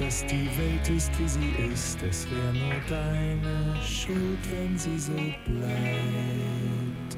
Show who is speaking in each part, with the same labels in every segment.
Speaker 1: dass die Welt ist, wie sie ist. Es wäre nur deine Schuld, wenn sie so bleibt.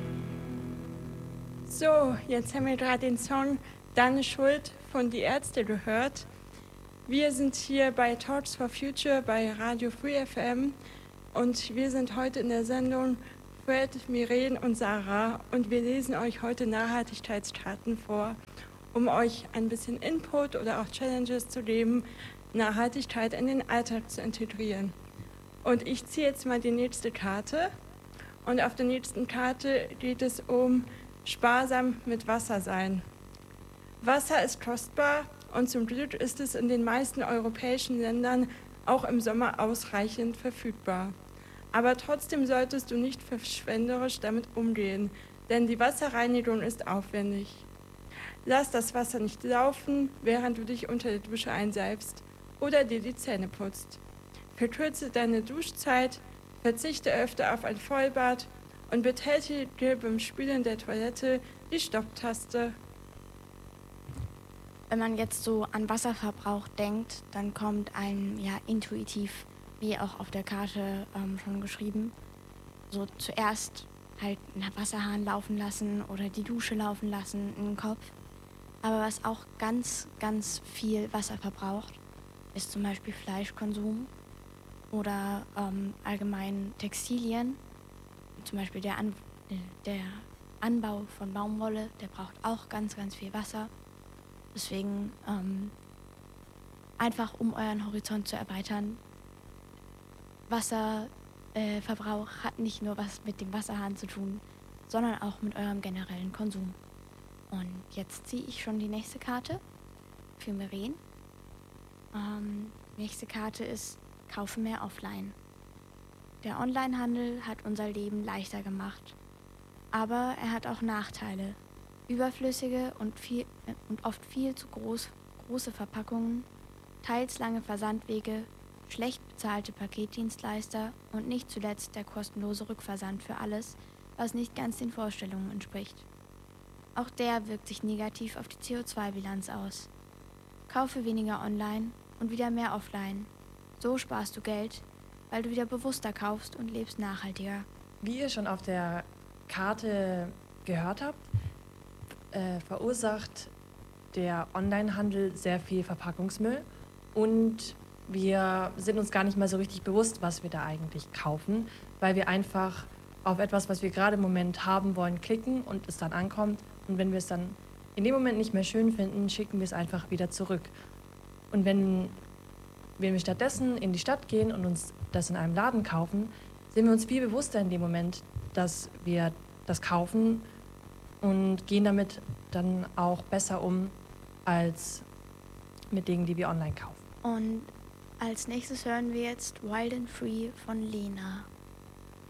Speaker 2: So, jetzt haben wir gerade den Song Deine Schuld von Die Ärzte gehört. Wir sind hier bei Talks for Future bei Radio Free FM und wir sind heute in der Sendung Fred, Miren und Sarah und wir lesen euch heute Nachhaltigkeitskarten vor, um euch ein bisschen Input oder auch Challenges zu geben, Nachhaltigkeit in den Alltag zu integrieren. Und ich ziehe jetzt mal die nächste Karte und auf der nächsten Karte geht es um sparsam mit Wasser sein. Wasser ist kostbar und zum Glück ist es in den meisten europäischen Ländern auch im Sommer ausreichend verfügbar. Aber trotzdem solltest du nicht verschwenderisch damit umgehen, denn die Wasserreinigung ist aufwendig. Lass das Wasser nicht laufen, während du dich unter der Dusche einsalbst oder dir die Zähne putzt. Verkürze deine Duschzeit, verzichte öfter auf ein Vollbad und betätige beim Spülen der Toilette die Stopptaste.
Speaker 3: Wenn man jetzt so an Wasserverbrauch denkt, dann kommt einem ja intuitiv, wie auch auf der Karte schon geschrieben, so zuerst halt einen Wasserhahn laufen lassen oder die Dusche laufen lassen in den Kopf. Aber was auch ganz, ganz viel Wasser verbraucht, ist zum Beispiel Fleischkonsum oder allgemein Textilien. Zum Beispiel der Anbau von Baumwolle, der braucht auch ganz, ganz viel Wasser. Deswegen einfach, um euren Horizont zu erweitern, Wasserverbrauch hat nicht nur was mit dem Wasserhahn zu tun, sondern auch mit eurem generellen Konsum. Und jetzt ziehe ich schon die nächste Karte für Miren. Nächste Karte ist Kaufe mehr offline. Der Onlinehandel hat unser Leben leichter gemacht, aber er hat auch Nachteile. Überflüssige und oft viel zu große Verpackungen, teils lange Versandwege, schlecht bezahlte Paketdienstleister und nicht zuletzt der kostenlose Rückversand für alles, was nicht ganz den Vorstellungen entspricht. Auch der wirkt sich negativ auf die CO2-Bilanz aus. Kaufe weniger online und wieder mehr offline. So sparst du Geld, weil du wieder bewusster kaufst und lebst nachhaltiger.
Speaker 4: Wie ihr schon auf der Karte gehört habt, verursacht der Onlinehandel sehr viel Verpackungsmüll und wir sind uns gar nicht mehr so richtig bewusst, was wir da eigentlich kaufen, weil wir einfach auf etwas, was wir gerade im Moment haben wollen, klicken und es dann ankommt und wenn wir es dann in dem Moment nicht mehr schön finden, schicken wir es einfach wieder zurück. Und wenn wir stattdessen in die Stadt gehen und uns das in einem Laden kaufen, sind wir uns viel bewusster in dem Moment, dass wir das kaufen und gehen damit dann auch besser um als mit Dingen, die wir online kaufen.
Speaker 3: Und als nächstes hören wir jetzt Wild and Free von Lena.